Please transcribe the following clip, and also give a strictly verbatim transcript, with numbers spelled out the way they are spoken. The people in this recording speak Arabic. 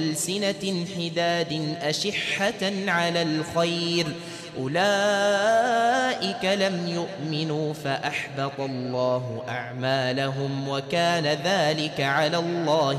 ألسنة حداد أشحة على الخير أولئك لم يؤمنوا فأحبط الله أعمالهم وكان ذلك على الله